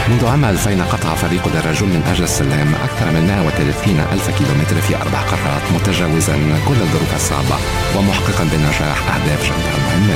منذ عام 2000 قطع فريق دراجون من أجل السلام أكثر من 130 ألف كيلومتر في 4 قارات، متجاوزا كل الظروف الصعبة ومحققا بالنجاح أهداف شتى مهمة.